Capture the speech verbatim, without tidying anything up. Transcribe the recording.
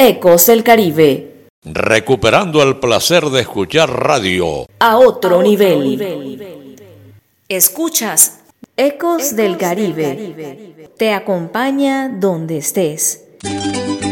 Ecos del Caribe. Recuperando el placer de escuchar radio a otro, a otro nivel. nivel. Escuchas Ecos, Ecos del Caribe. del Caribe. Te acompaña donde estés.